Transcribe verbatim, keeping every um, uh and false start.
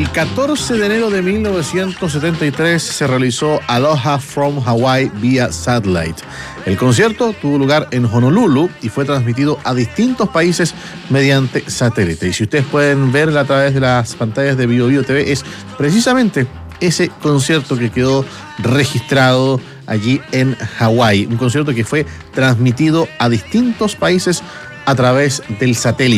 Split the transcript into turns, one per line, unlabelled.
El catorce de enero de mil novecientos setenta y tres se realizó Aloha from Hawaii vía satellite. El concierto tuvo lugar en Honolulu y fue transmitido a distintos países mediante satélite. Y si ustedes pueden verla a través de las pantallas de Bio Bio T V, es precisamente ese concierto que quedó registrado allí en Hawái. Un concierto que fue transmitido a distintos países a través del satélite.